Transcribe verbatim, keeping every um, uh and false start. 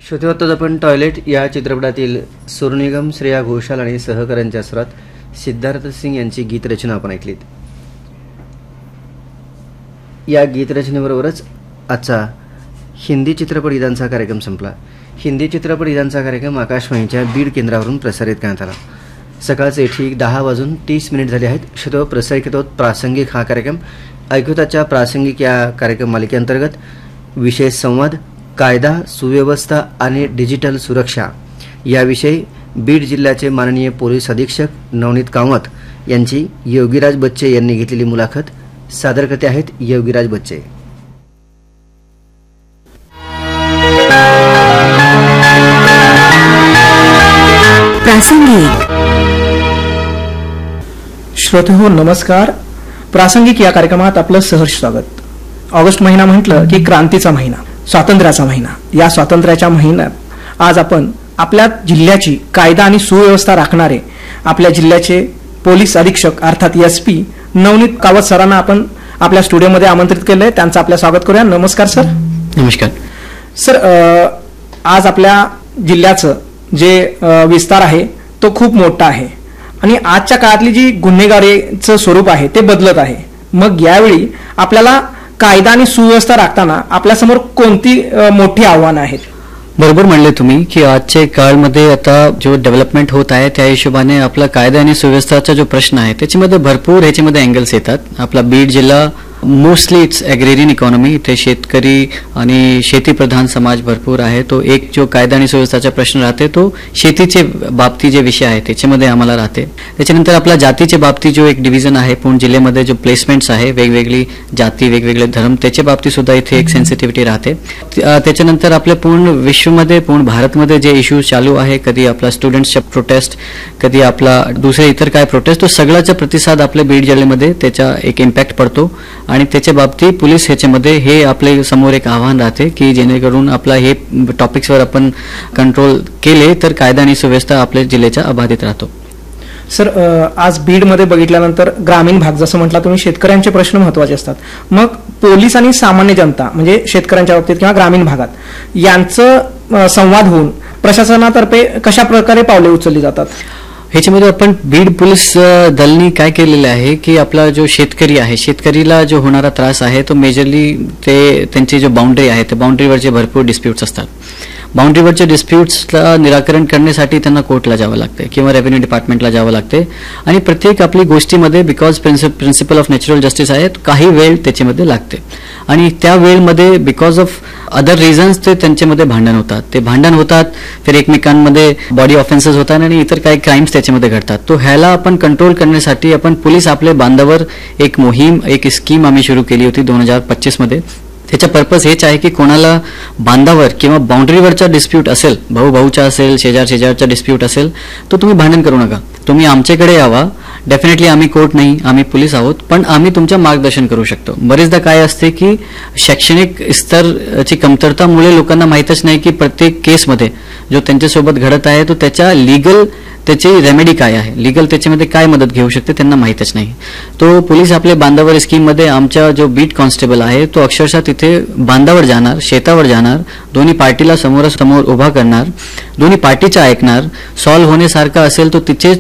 श्रोते होतो आपण टॉयलेट या चित्रपटातील सूर निगम, श्रेया घोषाल आणि सहकाऱ्यांच्या स्वरात सिद्धार्थ सिंग यांची गीतरचना आपण ऐकलीत. या गीतरचनेबरोबरच आजचा हिंदी चित्रपट ईदांचा कार्यक्रम संपला. हिंदी चित्रपट ईदांचा कार्यक्रम आकाशवाणीच्या बीड केंद्रावरून प्रसारित करण्यात आला. सकाळचे ठीक दहा वाजून तीस मिनिट झाले आहेत. श्रोते प्रसारित होत प्रासंगिक हा कार्यक्रम ऐकताच्या प्रासंगिक या कार्यक्रम मालिकेअंतर्गत विशेष संवाद कायदा सुव्यवस्था आणि डिजिटल सुरक्षा याविषयी बीड जिल्ह्याचे माननीय पोलीस अधीक्षक नवनीत कामत यांची योगीराज बच्चे यांनी घेतलेली मुलाखत सादर करते आहेत. योगीराज बच्चे. प्रासंगिक. श्रोते हो नमस्कार. प्रासंगिक या कार्यक्रमात आपलं सहर्ष स्वागत. ऑगस्ट महिना म्हटलं की क्रांतीचा महिना, स्वातंत्र्याचा महिना. या स्वातंत्र्याच्या महिन्यात आज आपण आपल्या जिल्ह्याची कायदा आणि सुव्यवस्था राखणारे आपल्या जिल्ह्याचे पोलीस अधीक्षक अर्थात एस पी नवनीत कावत सरांना आपण आपल्या स्टुडिओमध्ये आमंत्रित केलंय. त्यांचं आपल्या स्वागत करूया. नमस्कार सर. नमस्कार सर. आज आपल्या जिल्ह्याचं जे विस्तार आहे तो खूप मोठा आहे आणि आजच्या काळातली जी गुन्हेगारीचं स्वरूप आहे ते बदलत आहे. मग यावेळी आपल्याला कायदा आणि सुव्यवस्था राखताना आपल्यासमोर कोणती मोठी आव्हानं आहेत? बरोबर म्हणले तुम्ही की आजच्या काळामध्ये आता जो डेव्हलपमेंट होत आहे त्या हिशोबाने आपला कायदा आणि सुव्यवस्थेचा जो प्रश्न आहे त्याच्यामध्ये भरपूर ह्याच्यामध्ये अँगल्स येतात. आपला बीड जिल्हा मोस्टली इट्स ॲग्रेरियन इकॉनॉमी. इथे शेतकरी आणि शेतीप्रधान समाज भरपूर आहे. तो एक जो कायदा आणि सुव्यवस्थेचा प्रश्न राहते तो शेतीचे बाबती जे विषय आहे त्याच्यामध्ये आम्हाला राहते. त्याच्यानंतर आपला जातीच्या बाबतीत जो एक डिव्हिजन आहे पूर्ण जिल्ह्यामध्ये जो प्लेसमेंट्स आहे वेगवेगळी जाती वेगवेगळे धर्म त्याच्या बाबतीत सुद्धा इथे एक सेन्सिटिव्हिटी राहते. त्याच्यानंतर आपल्या पूर्ण विश्वमध्ये पूर्ण भारतमध्ये जे इश्यूज चालू आहे कधी आपला स्टुडंट्सचा प्रोटेस्ट कधी आपला दुसरे इतर काय प्रोटेस्ट तो सगळ्याचा प्रतिसाद आपल्या बीड जिल्ह्यामध्ये त्याचा एक इम्पॅक्ट पडतो आणि त्याच्या बाबतीत पोलीस ह्याच्यामध्ये हे आपल्या समोर एक आव्हान राहते की जेणेकरून आपला हे टॉपिक्सवर आपण कंट्रोल केले तर कायदा आणि सुव्यवस्था आपल्या जिल्ह्याच्या अबाधित राहतो. सर, आज बीडमध्ये बघितल्यानंतर ग्रामीण भाग जसं म्हटलं तुम्ही शेतकऱ्यांचे प्रश्न महत्वाचे असतात. मग पोलीस आणि सामान्य जनता म्हणजे शेतकऱ्यांच्या बाबतीत किंवा ग्रामीण भागात यांचं संवाद होऊन प्रशासनातर्फे कशा प्रकारे पावले उचलली जातात? ह्याच्यामध्ये आपण बीड पोलीस दलनी काय केलेलं आहे की आपला जो शेतकरी आहे शेतकरीला जो होणारा त्रास आहे तो मेजरली ते त्यांची जो बाउंड्री आहे त्या बाउंड्रीवरचे भरपूर डिस्प्यूट्स असतात. बाउंड्रीवरच्या डिस्प्यूट्सला निराकरण करण्यासाठी त्यांना कोर्टला जावं लागते किंवा रेव्हेन्यू डिपार्टमेंटला जावं लागते आणि प्रत्येक आपली गोष्टीमध्ये because principle of natural justice आहे काही वेळ त्याच्यामध्ये लागते आणि त्या वेळमध्ये बिकॉज ऑफ अदर रिझन्स ते त्यांच्यामध्ये भांडण होतात. ते भांडण होतात फिर एकमेकांमध्ये बॉडी ऑफेन्सेस होतात आणि इतर काही क्राईम्स त्याच्यामध्ये घडतात. तो ह्याला आपण कंट्रोल करण्यासाठी आपण पोलीस आपल्या बांधावर एक मोहीम एक स्कीम आम्ही सुरू केली होती दोन हजार पच्चीस मध्ये. त्याचा पर्पज हेच आहे की कोणाला बांधावर किंवा बाउंड्रीवरचा डिस्प्यूट असेल भाऊ भाऊचा असेल शेजार शेजारचा डिस्प्यूट असेल तर तुम्ही भांडण करू नका. तुम्ही आमच्याकडे यावा. डेफिनेटली आम्ही कोर्ट नाही आम्ही पोलीस आहोत पण आम्ही तुमचं मार्गदर्शन करू शकतो. बरेचदा काय असते की शैक्षणिक स्तरची कमतरतामुळे लोकांना माहीतच नाही की प्रत्येक केसमध्ये जो त्यांच्यासोबत घडत आहे तो त्याच्या लिगल त्याची रेमेडी काय आहे लिगल त्याच्यामध्ये काय मदत घेऊ शकते त्यांना माहीतच नाही. तो पोलीस आपल्या बांधावर स्कीममध्ये आमचा जो बीट कॉन्स्टेबल आहे तो अक्षरशः तिथे बांधावर जाणार शेतावर जाणार दोन्ही पार्टीला समोरासमोर उभा करणार दोन्ही पार्टीचा ऐकणार सॉल्व्ह होण्यासारखा असेल तो तिथेच